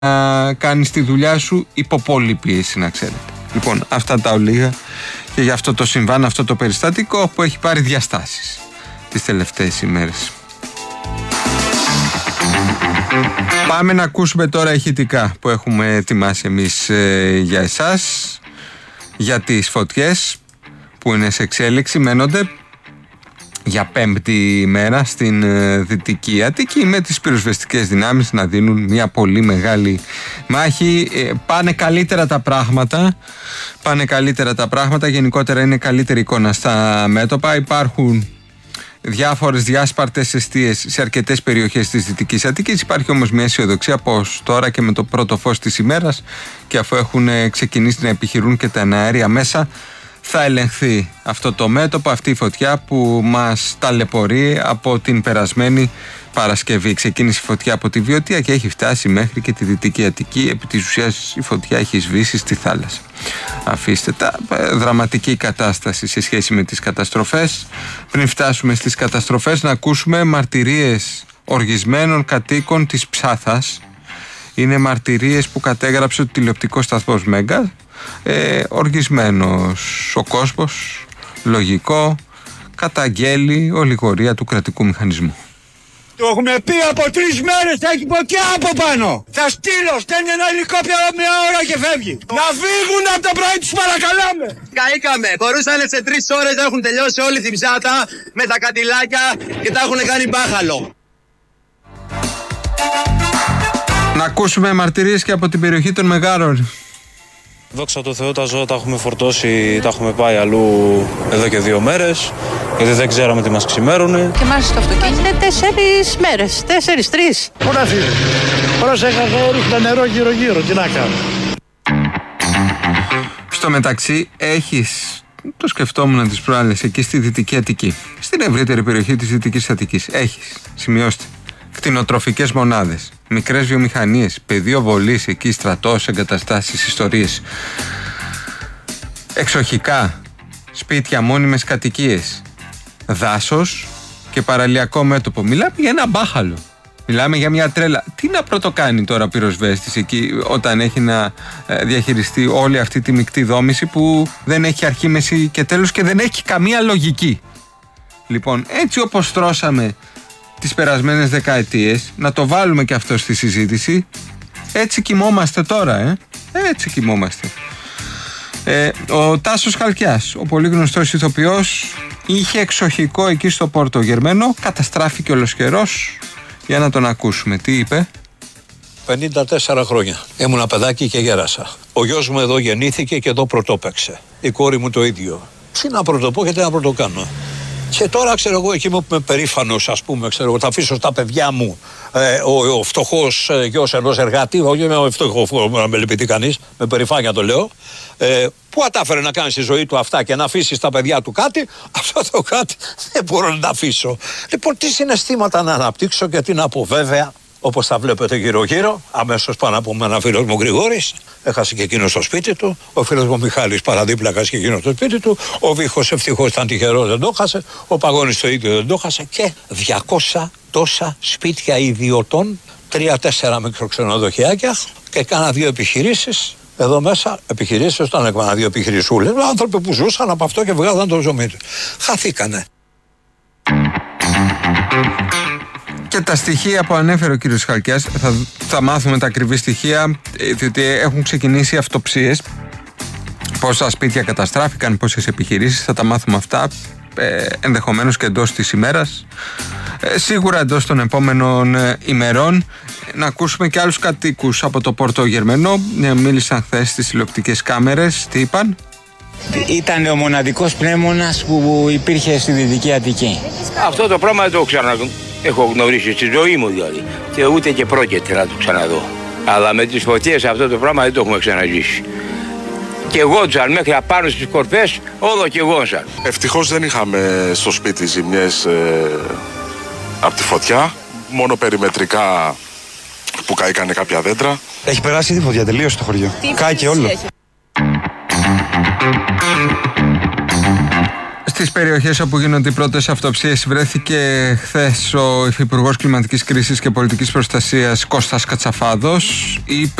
κάνεις τη δουλειά σου υπό πολλή πίεση, να ξέρετε. Λοιπόν, αυτά τα ολίγα και για αυτό το συμβάν, αυτό το περιστατικό που έχει πάρει διαστάσεις τις τελευταίες ημέρες. Πάμε να ακούσουμε τώρα ηχητικά που έχουμε ετοιμάσει εμείς για εσάς, για τις φωτιές που είναι σε εξέλιξη, μένονται για πέμπτη μέρα στην Δυτική Αττική, με τις πυροσβεστικές δυνάμεις να δίνουν μια πολύ μεγάλη μάχη. Πάνε καλύτερα τα πράγματα, γενικότερα είναι καλύτερη εικόνα στα μέτωπα. Υπάρχουν διάφορες διάσπαρτες εστίες σε αρκετές περιοχές της Δυτικής Αττικής. Υπάρχει όμως μια αισιοδοξία πως τώρα και με το πρώτο φως της ημέρας, και αφού έχουν ξεκινήσει να επιχειρούν και τα εναέρια μέσα, θα ελεγχθεί αυτό το μέτωπο, αυτή η φωτιά που μας ταλαιπωρεί από την περασμένη Παρασκευή. Ξεκίνησε η φωτιά από τη Βιωτία και έχει φτάσει μέχρι και τη Δυτική Αττική. Επί της ουσίας η φωτιά έχει σβήσει στη θάλασσα. Αφήστε τα, δραματική κατάσταση σε σχέση με τις καταστροφές. Πριν φτάσουμε στις καταστροφές, να ακούσουμε μαρτυρίες οργισμένων κατοίκων της Ψάθας. Είναι μαρτυρίες που κατέγραψε ο τηλεοπτικός σταθμός Μέγκα. Οργισμένος ο κόσμος, λογικό, καταγγέλει ολιγορία του κρατικού μηχανισμού. Το έχουμε πει από 3 μέρες, θα έχει ποκιά από πάνω. Θα στείλω, στέλνει ένα ελικόπτερο 1 ώρα και φεύγει. Να φύγουν από το πρωί, τους παρακαλάμε. Καήκαμε, μπορούσαν σε 3 ώρες να έχουν τελειώσει όλη την Ψάτα με τα κατηλάκια και τα έχουν κάνει μπάχαλο. Να ακούσουμε μαρτυρίες και από την περιοχή των Μεγάρων. Δόξα τω Θεώ, τα ζώα τα έχουμε φορτώσει, τα έχουμε πάει αλλού εδώ και 2 μέρες, γιατί δεν ξέραμε τι μας ξημέρουνε. Και μάλιστα το αυτοκίνητο είναι 4 μέρες, 4-3. Πού να φύγει. Πρόσεχα, ρίχνω νερό γύρω-γύρω, τι να κάνω. Στο μεταξύ έχεις, το σκεφτόμουν τις προάλλες, εκεί στη Δυτική Αττική, στην ευρύτερη περιοχή της Δυτικής Αττικής, έχεις, σημειώστε, κτηνοτροφικές μονάδες, μικρές βιομηχανίες, πεδίο βολής, εκεί στρατός, εγκαταστάσεις, ιστορίες, εξοχικά, σπίτια, μόνιμες κατοικίες, δάσος και παραλιακό μέτωπο. Μιλάμε για ένα μπάχαλο. Μιλάμε για μια τρέλα. Τι να πρωτοκάνει τώρα ο πυροσβέστης εκεί, όταν έχει να διαχειριστεί όλη αυτή τη μεικτή δόμηση που δεν έχει αρχή, μέση και τέλος και δεν έχει καμία λογική. Λοιπόν, έτσι όπως στρώσαμε τις περασμένες δεκαετίες, να το βάλουμε και αυτό στη συζήτηση, έτσι κοιμόμαστε τώρα, έτσι κοιμόμαστε. Ο Τάσος Χαλκιάς, ο πολύ γνωστός ηθοποιός, είχε εξοχικό εκεί στο Πόρτο Γερμένο, καταστράφηκε ολοσχερός. Για να τον ακούσουμε, τι είπε. 54 χρόνια. Ήμουνα παιδάκι και γέρασα. Ο γιος μου εδώ γεννήθηκε και εδώ πρωτόπαιξε. Η κόρη μου το ίδιο. Τι να πρωτοπώ και τι να πρωτοκάνω. Και τώρα ξέρω εγώ, εκεί που είμαι περήφανος, ας πούμε, ξέρω εγώ, θα αφήσω στα παιδιά μου ο φτωχός γιος ενός εργάτη, όχι με φτωχό, να με λυπηθεί κανείς, με περηφάνεια το λέω, που κατάφερε να κάνει στη ζωή του αυτά και να αφήσει στα παιδιά του κάτι, αυτό το κάτι δεν μπορώ να τα αφήσω. Λοιπόν, τι συναισθήματα να αναπτύξω και τι να πω, βέβαια. Όπως τα βλέπετε γύρω-γύρω, αμέσως πάνω από μένα φίλος μου Γρηγόρης, έχασε και εκείνο στο σπίτι του. Ο φίλος μου Μιχάλης παραδίπλα έχασε και εκείνο στο σπίτι του. Ο Βίχος ευτυχώς ήταν τυχερός, δεν το χάσε. Ο Παγώνης το ίδιο δεν το χάσε. Και 200 τόσα σπίτια ιδιωτών, 3-4 μικροξενοδοχειάκια και κάνα 2 επιχειρήσεις. Εδώ μέσα επιχειρήσεις, όταν έκανα 2 επιχειρησούλες, άνθρωποι που ζούσαν από αυτό και βγάζαν το ζωμί του. Χαθήκανε. Και τα στοιχεία που ανέφερε ο κύριος Χαλκιάς, θα μάθουμε τα ακριβή στοιχεία, διότι έχουν ξεκινήσει αυτοψίες. Πόσα σπίτια καταστράφηκαν, πόσες επιχειρήσεις, θα τα μάθουμε αυτά, ενδεχομένως και εντός της ημέρας, σίγουρα εντός των επόμενων ημερών. Να ακούσουμε και άλλους κατοίκους από το Πόρτο Γερμενό. Μίλησαν χθες στις τηλεοπτικές κάμερες. Τι είπαν? Ήταν ο μοναδικός πνεύμονας που υπήρχε στη Δυτική Αττική. Αυτό το πράγμα δεν το έχω γνωρίσει στη ζωή μου δηλαδή. Και ούτε και πρόκειται να το ξαναδώ. Αλλά με τις φωτιές αυτό το πράγμα δεν το έχουμε ξαναζήσει. Και γόντζαν μέχρι απάνω στις κορφές, όλο και γόντζαν. Ευτυχώς δεν είχαμε στο σπίτι ζημιές από τη φωτιά. Μόνο περιμετρικά που καήκανε κάποια δέντρα. Έχει περάσει τη φωτιά τελείως στο χωριό. Κάει και όλο. Στις περιοχές όπου γίνονται οι πρώτες αυτοψίες βρέθηκε χθες ο Υφυπουργός Κλιματικής Κρίσης και Πολιτικής Προστασίας Κώστας Κατσαφάδος.